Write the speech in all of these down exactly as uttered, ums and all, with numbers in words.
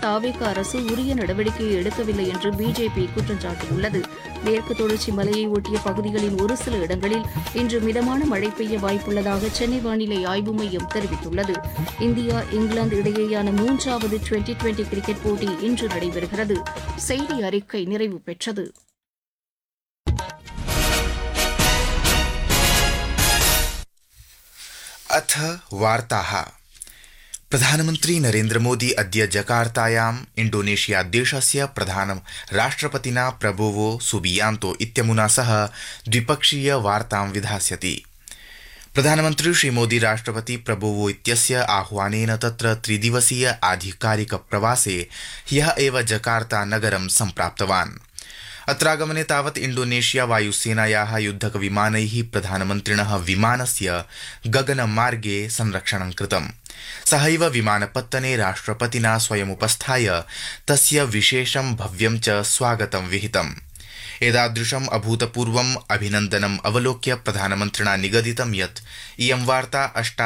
தாவேக அரசு உரிய நடவடிக்கையை எடுக்கவில்லை என்று பிஜேபி குற்றம் சாட்டியுள்ளது. மேற்கு தொடர்ச்சி மலையை ஒட்டிய பகுதிகளின் ஒரு சில இடங்களில் இன்று மிதமான மழை பெய்ய வாய்ப்புள்ளதாக சென்னை வானிலை ஆய்வு மையம் தெரிவித்துள்ளது. இந்தியா இங்கிலாந்து இடையேயான மூன்றாவது டுவெண்டி டுவெண்டி கிரிக்கெட் போட்டி இன்று நடைபெறுகிறது. செய்தி அறிக்கை நிறைவு பெற்றது. अथ वार्ताः। प्रधानमन्त्री नरेन्द्र मोदी अद्य जकार्तायाम् इण्डोनेशिया देशस्य प्रधान राष्ट्रपतिना प्रबोवो सुबियांतो इत्यमुना सह द्विपक्षीय वार्तां विधास्यति। प्रधानमन्त्री श्रीमोदी राष्ट्रपति प्रबोवो इत्यस्य आह्वानेन तत्र त्रिदिवसीय आधिकारिक प्रवासे ह्यः एव जकार्ता नगरं सम्प्राप्तवान्। अत्रागमने तावत् इण्डोनेशिया वायुसेनायाः युद्धक विमानैः प्रधानमन्त्रिणः विमानस्य गगनमार्गे संरक्षणं कृतम्। सहैव विमानपत्तने राष्ट्रपतिना स्वयमुपस्थाय तस्य विशेषं भव्यं च स्वागतं विहितम्। एतादृशम् अभूतपूर्वम् अभिनन्दनम् अवलोक्य प्रधानमन्त्रिणा निगदितं यत् इयं वार्ता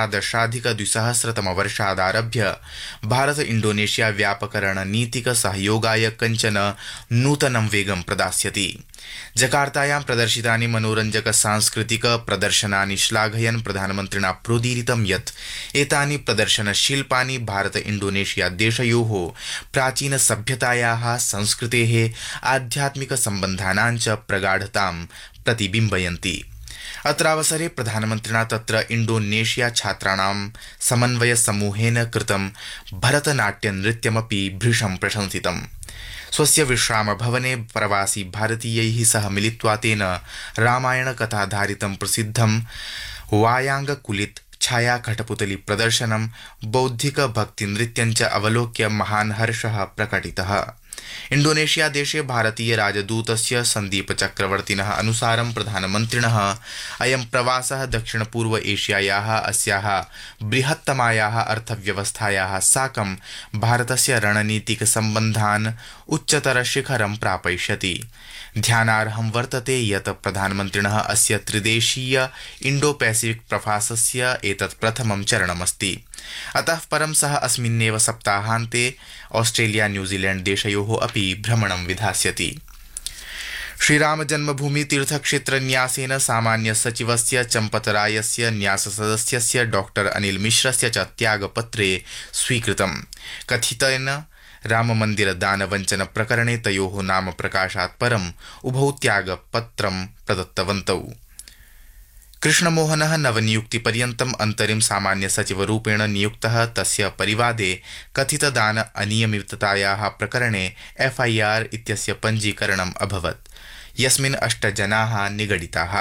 अष्टादशाधिकद्विसहस्रतमवर्षादारभ्य भारत इण्डोनेशिया व्यापक रणनीतिक सहयोगाय कञ्चन नूतनं वेगं प्रदास्यति। जकार्तायां प्रदर्शितानि मनोरञ्जक सांस्कृतिक प्रदर्शनानि श्लाघयन् प्रधानमन्त्रिणा प्रोदीरितं यत् एतानि प्रदर्शनशिल्पानि भारत इण्डोनेशिया देशयोः प्राचीन सभ्यतायाः संस्कृतेः आध्यात्मिक सम्बन्धानां च प्रगाढतां प्रतिबिम्बयन्ति। अत्रावसरे प्रधानमन्त्रिणा तत्र इण्डोनेशिया छात्राणां समन्वय समूहेन कृतं भरतनाट्यनृत्यमपि भृशं प्रशंसितम्। स्वस्य विश्रामभवने प्रवासी भारतीयैः सह मिलित्वा तेन रामायण कथाधारितं प्रसिद्धं वायांगकुलित छाया कठपुतली प्रदर्शनं बौद्धिक भक्तिनृत्यं च अवलोक्य महान् हर्षः प्रकटितः। इण्डोनेशिया देशे भारतीय राजदूतस्य सन्दीप चक्रवर्तिनः अनुसारं प्रधानमन्त्रिणः अयं प्रवासः दक्षिणपूर्व एशियायाः अस्याः बृहत्तमायाः अर्थव्यवस्थायाः साकं भारतस्य रणनीतिक सम्बन्धान् उच्चतरशिखरं प्रापयिष्यति। ध्यानार्हं वर्तते यत् प्रधानमन्त्रिणः अस्य त्रिदेशीय इण्डो पैसिफिक प्रवासस्य एतत् प्रथमं चरणमस्ति। अतः परं सः अस्मिन्नेव सप्ताहान्ते ऑस्ट्रेलिया न्यूजीलैण्ड देशयोः अपि भ्रमणं विधास्यति। श्रीराम जन्मभूमि तीर्थक्षेत्र न्यासेन सामान्य सचिवस्य चम्पतरायस्य न्याससदस्यस्य डॉक्टर अनिल मिश्रस्य च त्यागपत्रे स्वीकृतम्। कथितेन राममन्दिर दानवञ्चन प्रकरणे तयोः नाम प्रकाशात् परम् उभौ त्यागपत्रं प्रदत्तवन्तौ। कृष्णमोहनः नवनियुक्तिपर्यन्तम् अन्तरिम सामान्य सचिवरूपेण नियुक्तः। तस्य परिवादे कथितदान अनियमिततायाः प्रकरणे एफआईआर इत्यस्य पञ्जीकरणम् अभवत्, यस्मिन् अष्ट जनाः निगडिताः।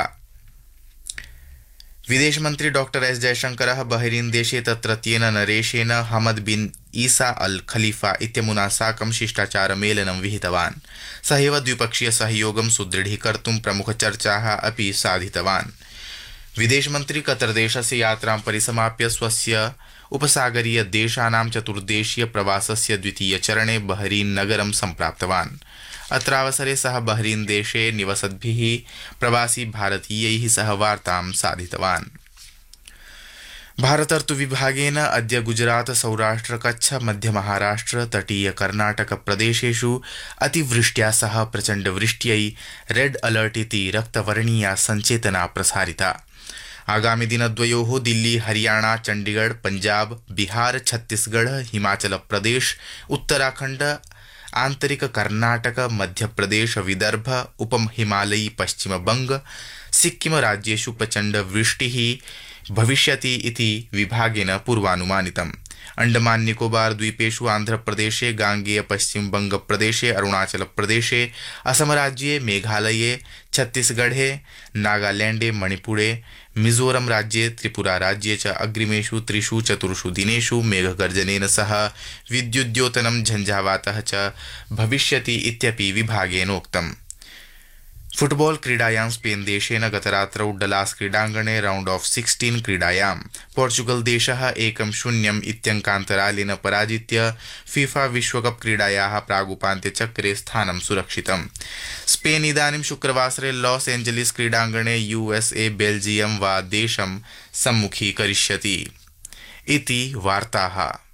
विदेशमन्त्री डॉक्टर एस जयशंकरः बहरीन देशे तत्रत्येन नरेशेन हमद बिन ईसा अल खलीफा इत्यमुना साकं शिष्टाचारमेलनं विहितवान्। सहैव द्विपक्षीय सहयोगं सुदृढीकर्तुं प्रमुखचर्चाः अपि साधितवान्। विदेशमन्त्री कतरदेशस्य यात्रां परिसमाप्य स्वस्य उपसागरीय देशानां चतुर्देशीय प्रवासस्य द्वितीय चरणे बहरीन नगरं सम्प्राप्तवान्। अत्रावसरे सः बहरीन देशे निवसद्भिः प्रवासी भारतीयैः सह वार्तां साधितवान्। भारतर्तु विभागेन अद्य गुजरात सौराष्ट्र कच्छ मध्य महाराष्ट्र तटीय कर्नाटक प्रदेशेषु अतिवृष्ट्या सह प्रचण्डवृष्ट्यै रेड अलर्ट इति रक्तवर्णीया सञ्चेतना प्रसारिता। आगामि दिनद्वयोः दिल्ली हरियाणा चण्डीगढ़ पंजाब बिहार छत्तीसगढ़ हिमाचल प्रदेश उत्तराखण्ड आंतरिक कर्नाटक मध्यप्रदेश विदर्भ उपहिमालयी पश्चिमबंग सिक्किम राज्येषु प्रचण्ड वृष्टिः भविष्यति इति विभागेन पूर्वानुमानितम्। अंडमान निकोबार द्वीपेषु आंध्रप्रदेशे गांगेय पश्चिम बंग प्रदेशे अरुणाचल प्रदेशे असम राज्ये मेघालये छत्तीसगढ़े नागालैंडे मणिपुरे मिजोरम राज्ये त्रिपुरा राज्ये च अग्रिमेषु त्रिषु चतुर्षु दिनेषु मेघगर्जनेन सह विद्युद्योतनं झञ्झावातः च भविष्यति इत्यपि विभागेनोक्तम्। फुटबॉल क्रीडायां स्पेन देशेन गतरात्रौ डलास क्रीडाङ्गणे राउंड ऑफ सिक्सटीन क्रीडायां पोर्चुगल देशः एकं शून्यम् इत्यङ्कान्तरालेन पराजित्य फीफा विश्वकप क्रीडायाः प्रागुपान्त्यचक्रे स्थानं सुरक्षितम्। स्पेन इदानीं शुक्रवासरे लॉस एंजलिस क्रीडाङ्गणे यूएसए बेल्जियम वा देशं सम्मुखीकरिष्यति इति वार्ताः।